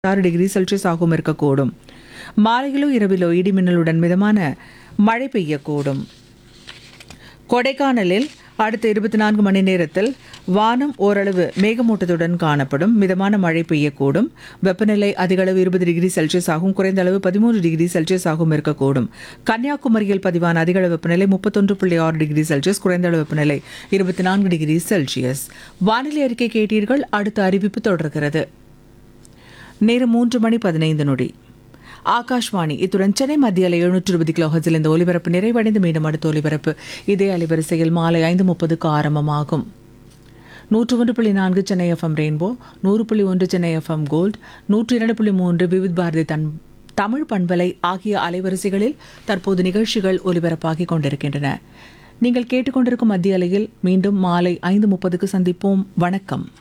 6 degree Celsius ஆகவும் இருக்கக்கூடும். மாலையிலோ இரவிலோ இடிமின்னலுடன் மிதமான மழை பெய்யக்கூடும். கொடைக்கானலில் அடுத்த 24 மணி நேரத்தில் வானம் ஓரளவு மேகமூட்டத்துடன் காணப்படும். மிதமான மழை பெய்யக்கூடும். வெப்பநிலை அதிகளவு 20 டிகிரி செல்சியஸ் ஆகும். குறைந்த அளவு 13 டிகிரி செல்சியஸ் ஆகவும் இருக்கக்கூடும். கன்னியாகுமரியில் பதிவான அதிகளவு வெப்பநிலை 31.6 டிகிரி செல்சியஸ், குறைந்த அளவு வெப்பநிலை 24 டிகிரி செல்சியஸ். வானிலை அறிக்கை கேட்டீர்கள். அடுத்த அறிவிப்பு தொடர்கிறது. நேரம் 3:15. ஆகாஷ்வாணி. இத்துடன் சென்னை மத்திய அலை 720 கிலோஹெர்ட்ஸில் இந்த ஒலிபரப்பு நிறைவடைந்து மீண்டும் அடுத்த ஒலிபரப்பு இதே அலைவரிசையில் மாலை 5:30க்கு ஆரம்பமாகும். 101.4 Chennai FM rainbow, 100.1 Chennai FM gold, 102.3 Vividh Bharathi Tamil பண்பலை ஆகிய அலைவரிசைகளில் தற்போது நிகழ்ச்சிகள் ஒலிபரப்பாகிக் கொண்டிருக்கின்றன. நீங்கள் கேட்டுக்கொண்டிருக்கும் மத்திய அலையில் மீண்டும் மாலை 5:30க்கு சந்திப்போம். வணக்கம்.